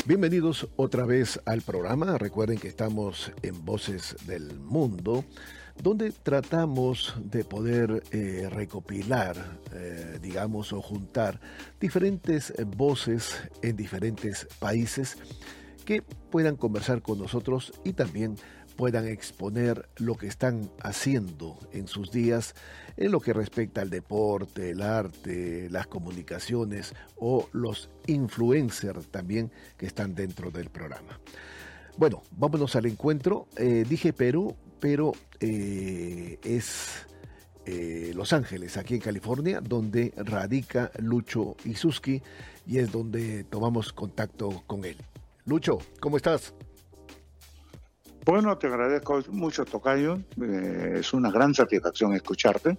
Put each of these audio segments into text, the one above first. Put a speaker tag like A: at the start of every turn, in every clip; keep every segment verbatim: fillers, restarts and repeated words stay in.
A: Bienvenidos otra vez al programa. Recuerden que estamos en Voces del Mundo, donde tratamos de poder eh, recopilar, eh, digamos, o juntar diferentes voces en diferentes países que puedan conversar con nosotros y también puedan exponer lo que están haciendo en sus días en lo que respecta al deporte, el arte, las comunicaciones o los influencers también que están dentro del programa. Bueno, vámonos al encuentro. Eh, dije Perú, pero eh, es eh, Los Ángeles, aquí en California, donde radica Lucho Isuski y es donde tomamos contacto con él. Lucho, ¿cómo estás?
B: Bueno, te agradezco mucho, tocayo. Eh, es una gran satisfacción escucharte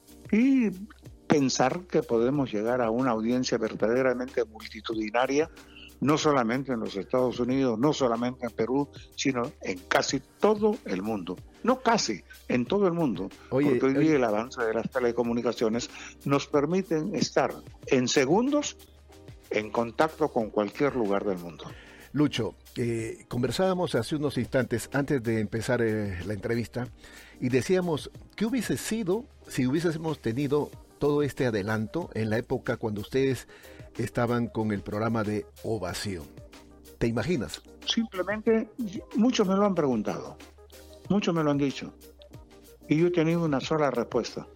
B: y pensar que podemos llegar a una audiencia verdaderamente multitudinaria, no solamente en los Estados Unidos, no solamente en Perú, sino en casi todo el mundo. No casi, en todo el mundo.
A: Oye,
B: porque hoy día
A: oye.
B: el avance de las telecomunicaciones nos permiten estar en segundos en contacto con cualquier lugar del mundo.
A: Lucho, eh, conversábamos hace unos instantes antes de empezar eh, la entrevista y decíamos, ¿qué hubiese sido si hubiésemos tenido todo este adelanto en la época cuando ustedes estaban con el programa de Ovación? ¿Te imaginas?
B: Simplemente, muchos me lo han preguntado, muchos me lo han dicho, y yo he tenido una sola respuesta.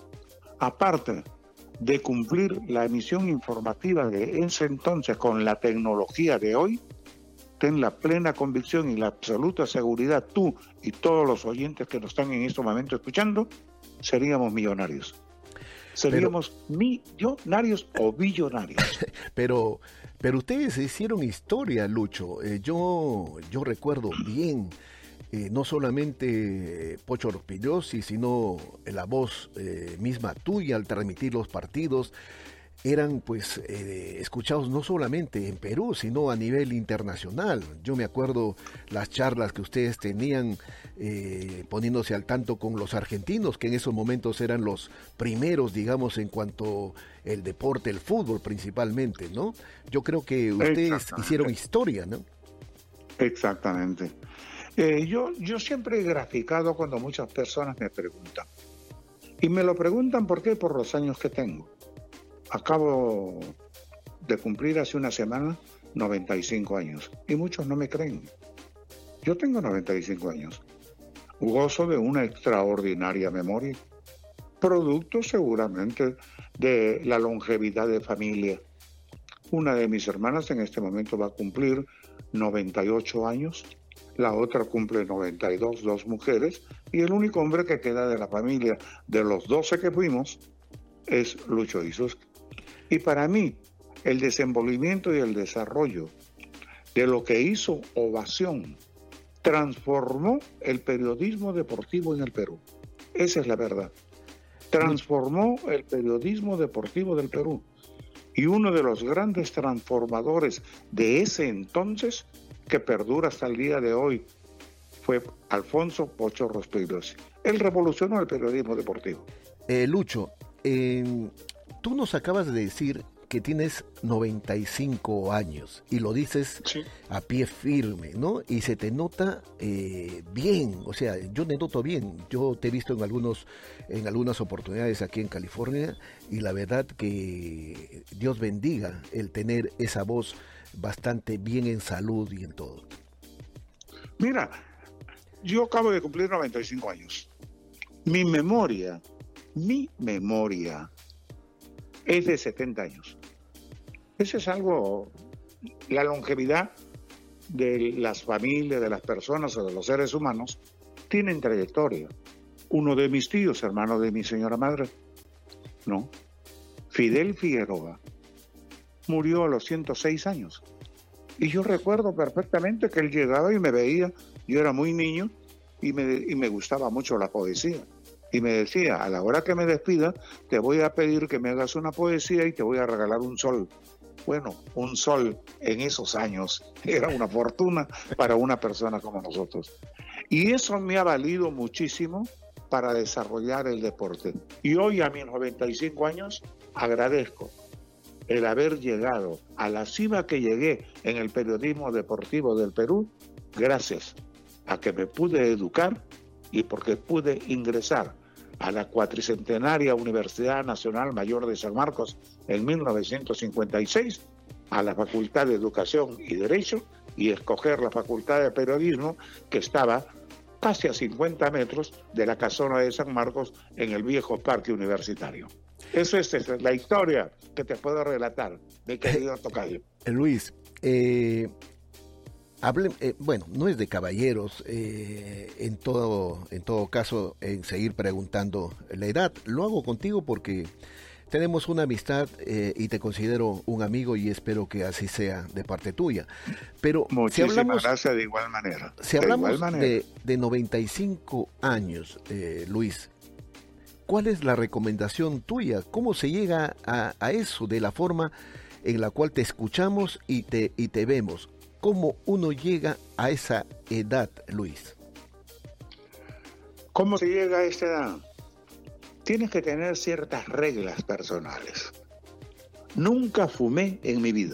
B: Aparte de cumplir la emisión informativa de ese entonces con la tecnología de hoy, ten la plena convicción y la absoluta seguridad, tú y todos los oyentes que nos están en este momento escuchando, seríamos millonarios. Seríamos pero, millonarios o billonarios.
A: Pero, pero ustedes hicieron historia, Lucho. Eh, yo, yo recuerdo bien, eh, no solamente eh, Pocho Rospigliosi, sino la voz eh, misma tuya al transmitir los partidos. Eran pues eh, escuchados no solamente en Perú, sino a nivel internacional. Yo me acuerdo las charlas que ustedes tenían eh, poniéndose al tanto con los argentinos, que en esos momentos eran los primeros, digamos, en cuanto el deporte, el fútbol principalmente, ¿no? Yo creo que ustedes hicieron historia, ¿no?
B: Exactamente. Eh, yo, yo siempre he graficado cuando muchas personas me preguntan. Y me lo preguntan, ¿por qué? Por los años que tengo. Acabo de cumplir hace una semana noventa y cinco años y muchos no me creen. Yo tengo noventa y cinco años. Gozo de una extraordinaria memoria, producto seguramente de la longevidad de familia. Una de mis hermanas en este momento va a cumplir noventa y ocho años, la otra cumple noventa y dos, dos mujeres, y el único hombre que queda de la familia de los doce que fuimos es Lucho Isuski. Y para mí, el desenvolvimiento y el desarrollo de lo que hizo Ovación transformó el periodismo deportivo en el Perú. Esa es la verdad. Transformó el periodismo deportivo del Perú. Y uno de los grandes transformadores de ese entonces, que perdura hasta el día de hoy, fue Alfonso Pocho Rospigliosi. Él revolucionó el periodismo deportivo.
A: Eh, Lucho, eh... tú nos acabas de decir que tienes noventa y cinco años y lo dices sí. a pie firme, ¿no? Y se te nota eh, bien, o sea, yo me noto bien. Yo te he visto en algunos, en algunas oportunidades aquí en California y la verdad que Dios bendiga el tener esa voz bastante bien en salud y en todo.
B: Mira, yo acabo de cumplir noventa y cinco años. Mi memoria, mi memoria es de setenta años. Eso es algo, la longevidad de las familias, de las personas o de los seres humanos, tienen trayectoria. Uno de mis tíos, hermano de mi señora madre, ¿no? Fidel Figueroa, murió a los ciento seis años. Y yo recuerdo perfectamente que él llegaba y me veía, yo era muy niño, y me, y me gustaba mucho la poesía. Y me decía, a la hora que me despida, te voy a pedir que me hagas una poesía y te voy a regalar un sol. Bueno, un sol en esos años era una fortuna para una persona como nosotros. Y eso me ha valido muchísimo para desarrollar el deporte. Y hoy, a mis noventa y cinco años, agradezco el haber llegado a la cima que llegué en el periodismo deportivo del Perú, gracias a que me pude educar y porque pude ingresar a la cuatricentenaria Universidad Nacional Mayor de San Marcos en mil novecientos cincuenta y seis, a la Facultad de Educación y Derecho, y escoger la Facultad de Periodismo, que estaba casi a cincuenta metros de la casona de San Marcos en el viejo parque universitario. Eso es, esa es la historia que te puedo relatar, mi querido tocayo.
A: Luis, eh, hable, eh, bueno, no es de caballeros, eh, en todo, en todo caso, en seguir preguntando la edad. Lo hago contigo porque tenemos una amistad eh, y te considero un amigo y espero que así sea de parte tuya. Pero
B: muchísimas
A: si hablamos,
B: gracias de igual manera.
A: Si hablamos
B: de, igual manera.
A: de, de noventa y cinco años, eh, Luis, ¿cuál es la recomendación tuya? ¿Cómo se llega a, a eso de la forma en la cual te escuchamos y te, y te vemos? ¿Cómo uno llega a esa edad, Luis?
B: ¿Cómo se llega a esa edad? Tienes que tener ciertas reglas personales. Nunca fumé en mi vida.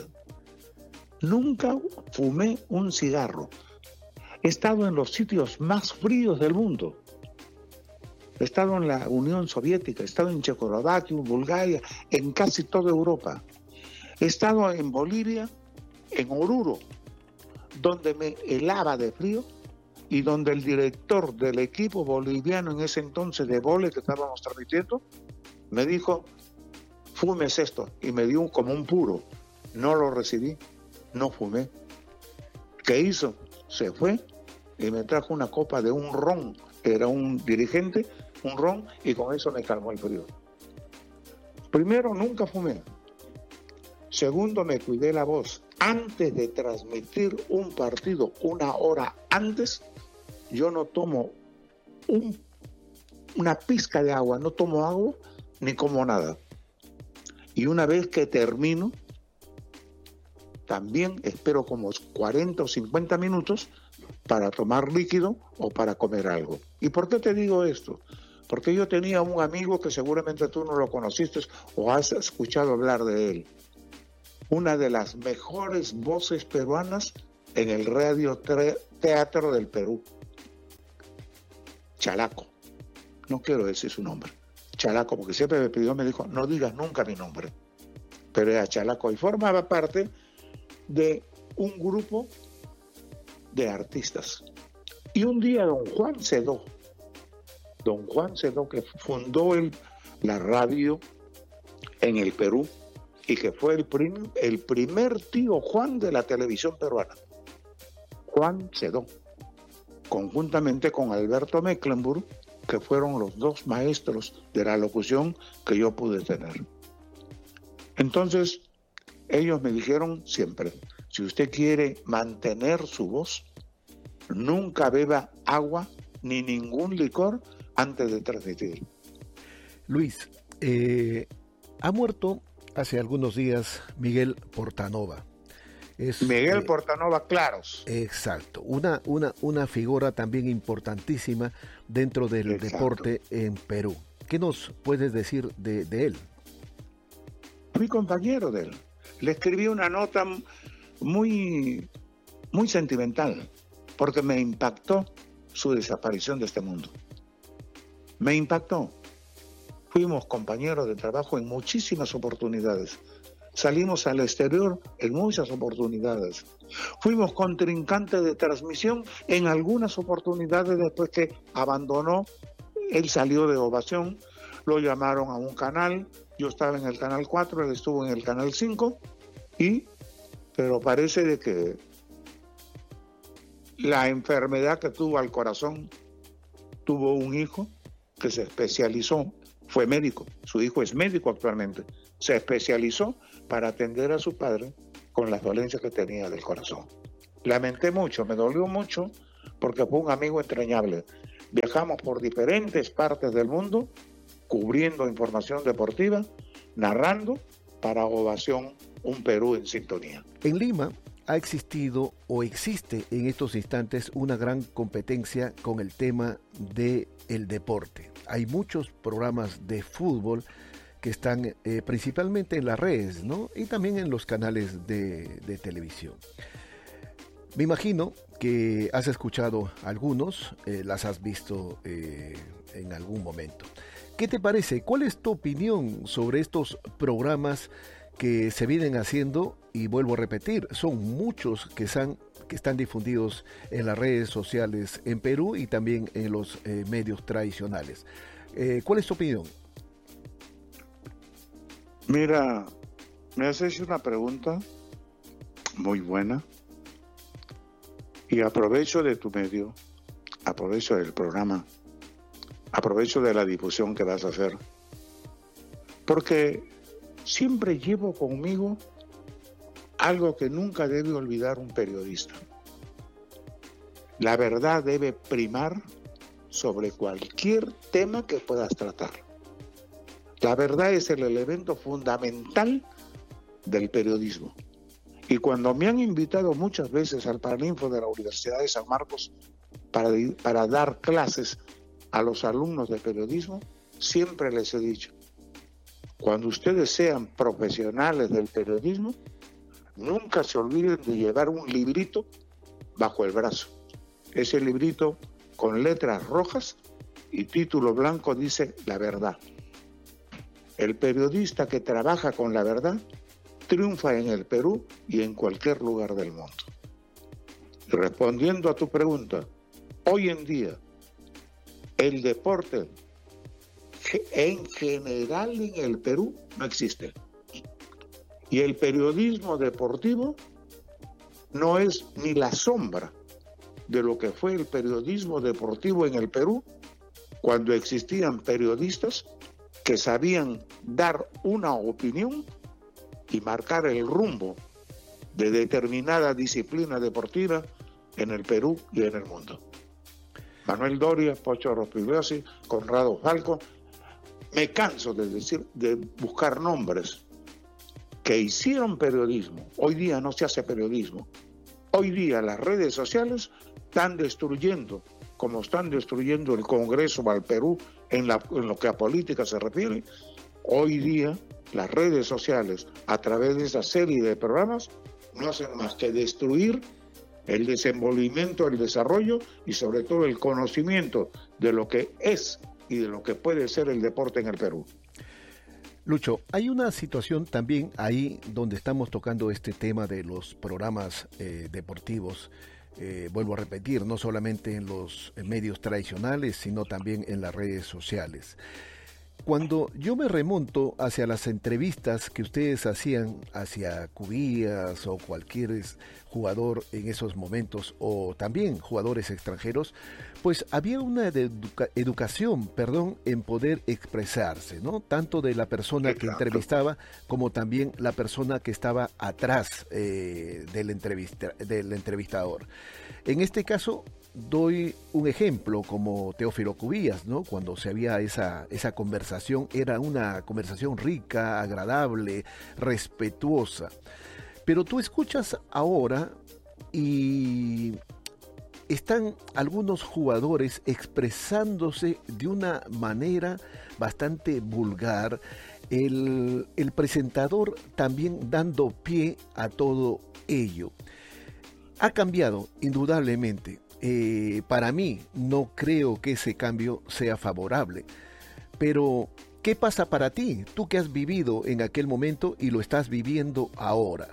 B: Nunca fumé un cigarro. He estado en los sitios más fríos del mundo. He estado en la Unión Soviética, he estado en Checoslovaquia, en Bulgaria, en casi toda Europa. He estado en Bolivia, en Oruro, donde me helaba de frío y donde el director del equipo boliviano en ese entonces de vóley que estábamos transmitiendo me dijo, fumes esto, y me dio un, como un puro. No lo recibí, no fumé. ¿Qué hizo? Se fue y me trajo una copa de un ron, que era un dirigente, un ron, y con eso me calmó el frío. Primero, nunca fumé. Segundo, me cuidé la voz. Antes de transmitir un partido, una hora antes, yo no tomo un, una pizca de agua, no tomo agua ni como nada. Y una vez que termino, también espero como cuarenta o cincuenta minutos para tomar líquido o para comer algo. ¿Y por qué te digo esto? Porque yo tenía un amigo que seguramente tú no lo conociste o has escuchado hablar de él. Una de las mejores voces peruanas en el radio teatro del Perú. Chalaco. No quiero decir su nombre. Chalaco, porque siempre me pidió, me dijo, no digas nunca mi nombre. Pero era Chalaco y formaba parte de un grupo de artistas. Y un día don Juan Sedó, don Juan Sedó, que fundó el, la radio en el Perú y que fue el, prim, el primer tío Juan de la televisión peruana, Juan Sedó, conjuntamente con Alberto Mecklenburg, que fueron los dos maestros de la locución que yo pude tener. Entonces, ellos me dijeron siempre, si usted quiere mantener su voz, nunca beba agua ni ningún licor antes de transmitir.
A: Luis, eh, ha muerto hace algunos días Miguel Portanova. Es,
B: Miguel
A: eh,
B: Portanova Claros.
A: Exacto, una, una, una figura también importantísima dentro del exacto. deporte en Perú. ¿Qué nos puedes decir de, de él?
B: Fui compañero de él. Le escribí una nota muy, muy sentimental, porque me impactó su desaparición de este mundo. Me impactó. Fuimos compañeros de trabajo en muchísimas oportunidades. Salimos al exterior en muchas oportunidades. Fuimos contrincantes de transmisión en algunas oportunidades después que abandonó. Él salió de Ovación, lo llamaron a un canal, yo estaba en el canal cuatro, él estuvo en el canal cinco, y, pero parece de que la enfermedad que tuvo al corazón, tuvo un hijo que se especializó, fue médico, su hijo es médico actualmente, se especializó para atender a su padre con las dolencias que tenía del corazón. Lamenté mucho, me dolió mucho, porque fue un amigo entrañable. Viajamos por diferentes partes del mundo, cubriendo información deportiva, narrando para Ovación, un Perú en sintonía.
A: En Lima ha existido o existe en estos instantes una gran competencia con el tema del deporte. Hay muchos programas de fútbol que están eh, principalmente en las redes, ¿no? Y también en los canales de, de televisión. Me imagino que has escuchado algunos, eh, las has visto eh, en algún momento. ¿Qué te parece? ¿Cuál es tu opinión sobre estos programas que se vienen haciendo? Y vuelvo a repetir, son muchos que están, que están difundidos en las redes sociales en Perú y también en los eh, medios tradicionales. Eh, ¿Cuál es tu opinión?
B: Mira, me has hecho una pregunta muy buena y aprovecho de tu medio, aprovecho del programa, aprovecho de la difusión que vas a hacer, porque siempre llevo conmigo algo que nunca debe olvidar un periodista. La verdad debe primar sobre cualquier tema que puedas tratar. La verdad es el elemento fundamental del periodismo. Y cuando me han invitado muchas veces al Paraninfo de la Universidad de San Marcos para, para dar clases a los alumnos de periodismo, siempre les he dicho, cuando ustedes sean profesionales del periodismo, nunca se olviden de llevar un librito bajo el brazo. Ese librito con letras rojas y título blanco dice La Verdad. El periodista que trabaja con la verdad triunfa en el Perú y en cualquier lugar del mundo. Y respondiendo a tu pregunta, hoy en día el deporte en general en el Perú no existe. Y el periodismo deportivo no es ni la sombra de lo que fue el periodismo deportivo en el Perú cuando existían periodistas que sabían dar una opinión y marcar el rumbo de determinada disciplina deportiva en el Perú y en el mundo. Manuel Doria, Pocho Rospigliosi, Conrado Falco. Me canso de decir, de buscar nombres que hicieron periodismo. Hoy día no se hace periodismo. Hoy día las redes sociales están destruyendo, como están destruyendo el Congreso al Perú en, la, en lo que a política se refiere. Hoy día las redes sociales, a través de esa serie de programas, no hacen más que destruir el desenvolvimiento, el desarrollo y sobre todo el conocimiento de lo que es y de lo que puede ser el deporte en el Perú.
A: Lucho, hay una situación también ahí donde estamos tocando este tema de los programas eh, deportivos. Eh, vuelvo a repetir, no solamente en los medios tradicionales, sino también en las redes sociales. Cuando yo me remonto hacia las entrevistas que ustedes hacían hacia Cubillas o cualquier jugador en esos momentos, o también jugadores extranjeros, pues había una educa- educación, perdón, en poder expresarse, ¿no? Tanto de la persona que entrevistaba como también la persona que estaba atrás eh, del, entrevista- del entrevistador. En este caso, doy un ejemplo como Teófilo Cubillas, ¿no? Cuando se había esa, esa conversación, era una conversación rica, agradable, respetuosa. Pero tú escuchas ahora y están algunos jugadores expresándose de una manera bastante vulgar, el, el presentador también dando pie a todo ello. Ha cambiado, indudablemente. Eh, para mí no creo que ese cambio sea favorable, pero ¿qué pasa para ti? Tú que has vivido en aquel momento y lo estás viviendo ahora.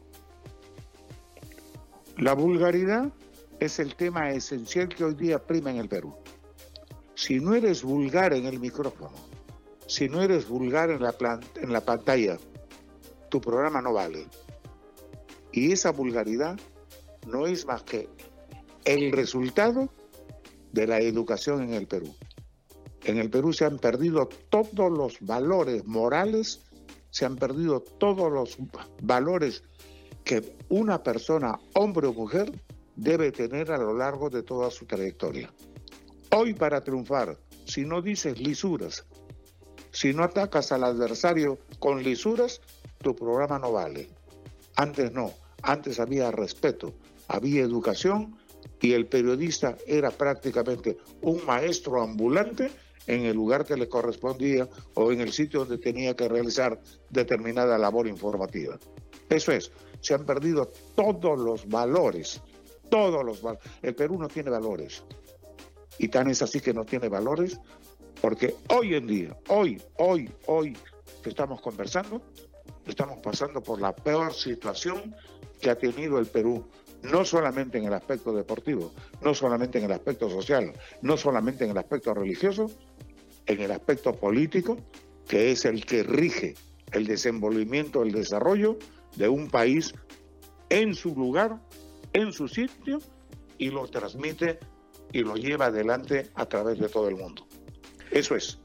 B: La vulgaridad es el tema esencial que hoy día prima en el Perú. Si no eres vulgar en el micrófono, si no eres vulgar en la, plan- en la pantalla, tu programa no vale. Y esa vulgaridad no es más que el resultado de la educación en el Perú. En el Perú se han perdido todos los valores morales, se han perdido todos los valores que una persona, hombre o mujer, debe tener a lo largo de toda su trayectoria. Hoy, para triunfar, si no dices lisuras, si no atacas al adversario con lisuras, tu programa no vale. Antes no, antes había respeto, había educación, y el periodista era prácticamente un maestro ambulante en el lugar que le correspondía o en el sitio donde tenía que realizar determinada labor informativa. Eso es, se han perdido todos los valores, todos los valores. El Perú no tiene valores. Y tan es así que no tiene valores, porque hoy en día, hoy, hoy, hoy que estamos conversando, estamos pasando por la peor situación que ha tenido el Perú, no solamente en el aspecto deportivo, no solamente en el aspecto social, no solamente en el aspecto religioso, en el aspecto político, que es el que rige el desenvolvimiento, el desarrollo de un país en su lugar, en su sitio, y lo transmite y lo lleva adelante a través de todo el mundo. Eso es.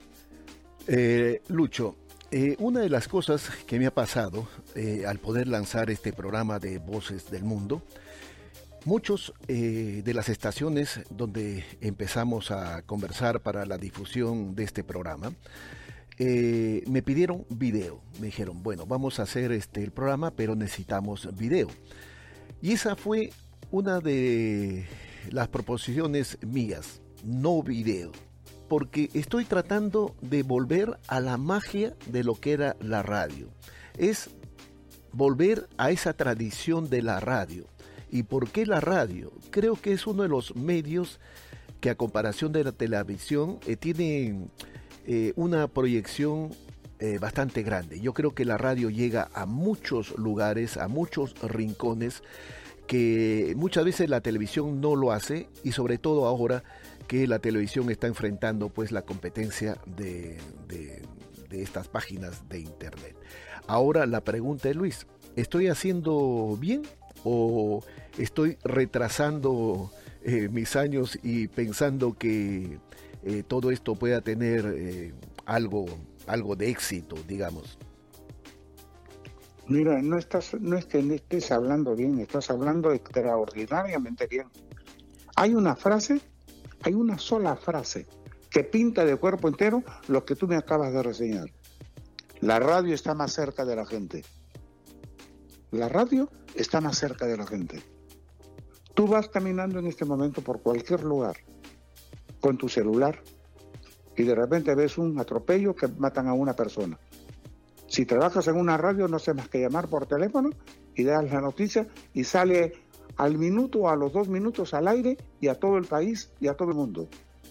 A: Eh, Lucho, eh, una de las cosas que me ha pasado eh, al poder lanzar este programa de Voces del Mundo, muchos eh, de las estaciones donde empezamos a conversar para la difusión de este programa, eh, me pidieron video. Me dijeron, bueno, vamos a hacer este el programa, pero necesitamos video. Y esa fue una de las proposiciones mías, no video, porque estoy tratando de volver a la magia de lo que era la radio. Es volver a esa tradición de la radio. ¿Y por qué la radio? Creo que es uno de los medios que a comparación de la televisión eh, tiene eh, una proyección eh, bastante grande. Yo creo que la radio llega a muchos lugares, a muchos rincones, que muchas veces la televisión no lo hace, y sobre todo ahora que la televisión está enfrentando pues la competencia de, de, de estas páginas de internet. Ahora la pregunta es, Luis, ¿estoy haciendo bien o estoy retrasando eh, mis años y pensando que eh, todo esto pueda tener eh, algo, algo de éxito, digamos?
B: Mira, no estás, no es que no estés hablando bien, estás hablando extraordinariamente bien. Hay una frase, hay una sola frase que pinta de cuerpo entero lo que tú me acabas de reseñar. La radio está más cerca de la gente. La radio está más cerca de la gente. Tú vas caminando en este momento por cualquier lugar con tu celular y de repente ves un atropello que matan a una persona. Si trabajas en una radio, no sé más que llamar por teléfono y das la noticia y sale al minuto o a los dos minutos al aire y a todo el país y a todo el mundo.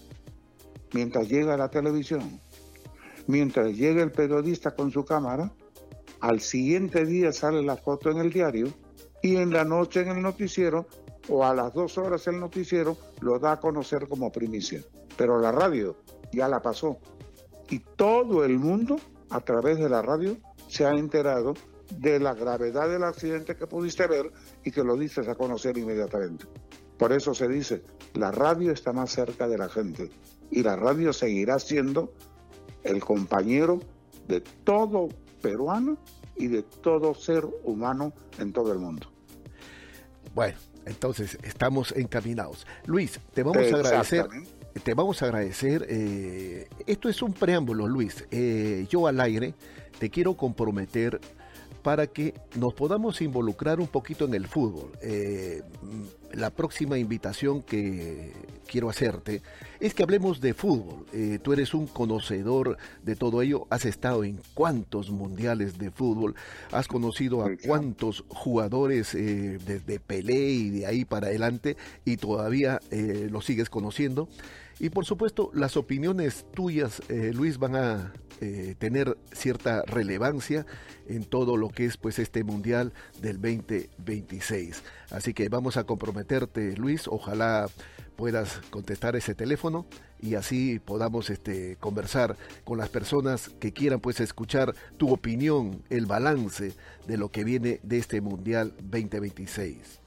B: Mientras llega la televisión, mientras llega el periodista con su cámara, al siguiente día sale la foto en el diario y en la noche en el noticiero o a las dos horas el noticiero lo da a conocer como primicia. Pero la radio ya la pasó y todo el mundo a través de la radio se ha enterado de la gravedad del accidente que pudiste ver y que lo dices a conocer inmediatamente. Por eso se dice, la radio está más cerca de la gente y la radio seguirá siendo el compañero de todo peruano y de todo ser humano en todo el mundo.
A: Bueno, entonces estamos encaminados. Luis, te vamos a agradecer. Te vamos a agradecer. Eh, esto es un preámbulo, Luis. Eh, yo al aire te quiero comprometer para que nos podamos involucrar un poquito en el fútbol. Eh, la próxima invitación que quiero hacerte es que hablemos de fútbol. Eh, tú eres un conocedor de todo ello, has estado en cuántos mundiales de fútbol, has conocido a cuántos jugadores eh, desde Pelé y de ahí para adelante y todavía eh, lo sigues conociendo. Y por supuesto, las opiniones tuyas, eh, Luis, van a eh, tener cierta relevancia en todo lo que es pues este Mundial del veinte veintiséis. Así que vamos a comprometerte, Luis, ojalá puedas contestar ese teléfono y así podamos este, conversar con las personas que quieran pues escuchar tu opinión, el balance de lo que viene de este Mundial veinte veintiséis.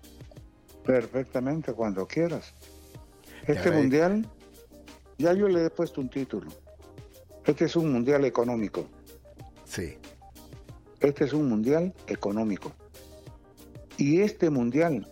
B: Perfectamente, cuando quieras. Este mundial, ya yo le he puesto un título. Este es un mundial económico.
A: Sí.
B: Este es un mundial económico. Y este mundial,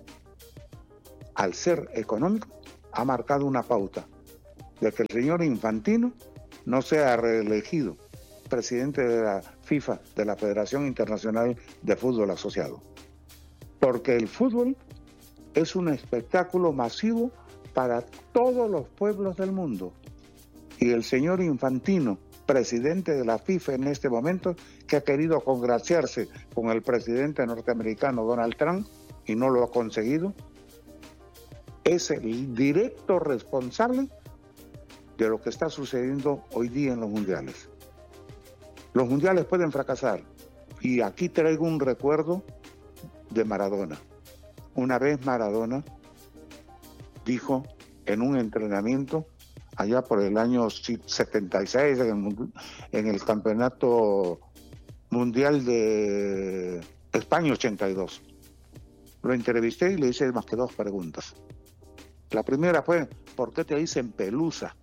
B: al ser económico, ha marcado una pauta de que el señor Infantino no sea reelegido presidente de la FIFA, de la Federación Internacional de Fútbol Asociado. Porque el fútbol es un espectáculo masivo para todos los pueblos del mundo. y el señor Infantino, presidente de la FIFA en este momento, que ha querido congraciarse con el presidente norteamericano Donald Trump y no lo ha conseguido, es el directo responsable de lo que está sucediendo hoy día en los mundiales. Los mundiales pueden fracasar, y aquí traigo un recuerdo de Maradona. Una vez Maradona dijo en un entrenamiento allá por el año setenta y seis en el, en el campeonato mundial de España ochenta y dos. Lo entrevisté y le hice más que dos preguntas. La primera fue, ¿por qué te dicen Pelusa?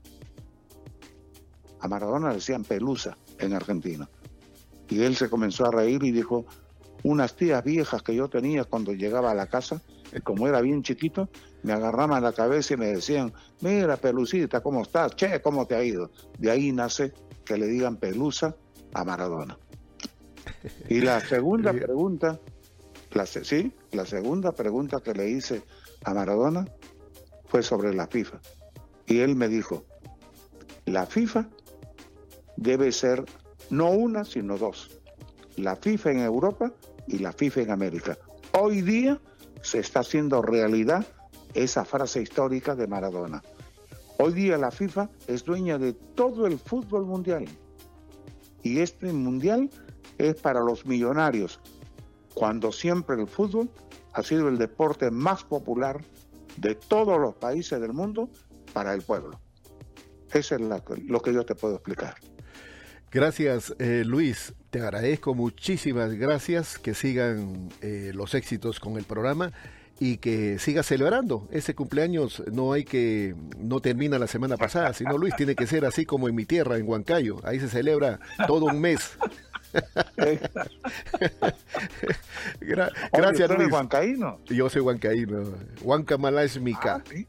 B: A Maradona le decían Pelusa en Argentina. Y él se comenzó a reír y dijo, unas tías viejas que yo tenía cuando llegaba a la casa, y como era bien chiquito, me agarraban la cabeza y me decían, mira Pelucita, ¿cómo estás? Che, ¿cómo te ha ido? De ahí nace que le digan Pelusa a Maradona. Y la segunda pregunta, la, sí, la segunda pregunta que le hice a Maradona fue sobre la FIFA. Y él me dijo, la FIFA debe ser no una, sino dos. La FIFA en Europa y la FIFA en América. Hoy día se está haciendo realidad esa frase histórica de Maradona. Hoy día la FIFA es dueña de todo el fútbol mundial. Y este mundial es para los millonarios, cuando siempre el fútbol ha sido el deporte más popular de todos los países del mundo para el pueblo. Eso es la, lo que yo te puedo explicar.
A: Gracias, eh, Luis. Te agradezco, muchísimas gracias. Que sigan eh, los éxitos con el programa y que sigas celebrando. Ese cumpleaños no hay que, no termina la semana pasada, sino Luis, tiene que ser así como en mi tierra, en Huancayo. Ahí se celebra todo un mes. Gra gracias,
B: Oye, ¿tú eres
A: Luis.
B: huancaíno?
A: Yo soy huancaíno. Huancamala es mi ca.
B: Ah, sí.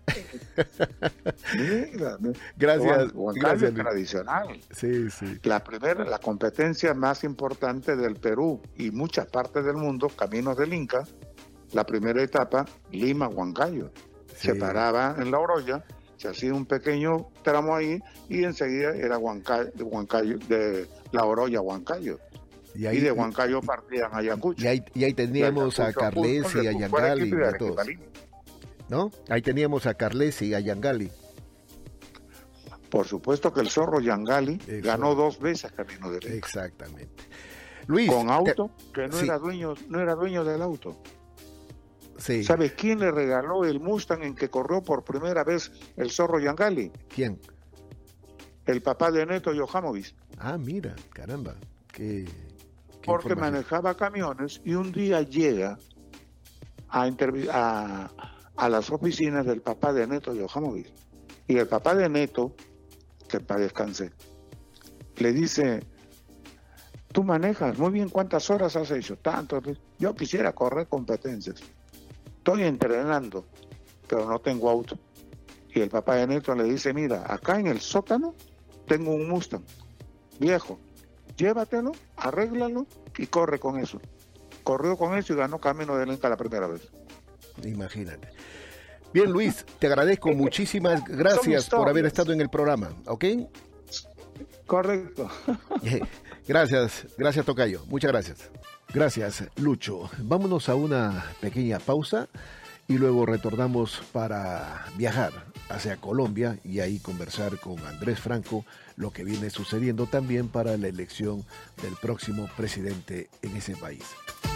B: Mira,
A: Gracias.
B: Huancayo
A: Gracias,
B: es
A: Luis.
B: tradicional.
A: Sí, sí.
B: La primera, la competencia más importante del Perú y muchas partes del mundo, Caminos del Inca, la primera etapa, Lima-Huancayo.
A: Sí.
B: Se paraba en La Oroya, se hacía un pequeño tramo ahí y enseguida era Huancayo, de, Huancayo, de La Oroya a Huancayo. Y, ahí, y de Huancayo partían a Ayacucho.
A: Y ahí, y ahí teníamos a Carles y a Yangali y a todos. ¿No? Ahí teníamos a Carles y a Yangali.
B: Por supuesto que el zorro Yangali Eso. ganó dos veces Camino del Inca.
A: Exactamente. Luis.
B: Con auto, te... que no,
A: sí.
B: era dueño, no era dueño del auto.
A: Sí.
B: ¿Sabes quién le regaló el Mustang en que corrió por primera vez el zorro Yangali?
A: ¿Quién?
B: El papá de Neto Yohamovic.
A: Ah, mira, caramba. Qué, qué
B: Porque manejaba camiones y un día llega a, a, a las oficinas del papá de Neto Yohamovic. Y el papá de Neto, que para descanse, le dice, tú manejas muy bien, ¿cuántas horas has hecho? Tanto. Yo quisiera correr competencias. Estoy entrenando, pero no tengo auto. Y el papá de Neto le dice, mira, acá en el sótano tengo un Mustang viejo. Llévatelo, arréglalo y corre con eso. Corrió con eso y ganó Camino del Inca la primera vez.
A: Imagínate. Bien, Luis, te agradezco. Muchísimas gracias por haber estado en el programa, ¿ok?
B: Correcto.
A: Gracias, gracias, Tocayo. Muchas gracias. Gracias, Lucho. Vámonos a una pequeña pausa y luego retornamos para viajar hacia Colombia y ahí conversar con Andrés Franco lo que viene sucediendo también para la elección del próximo presidente en ese país.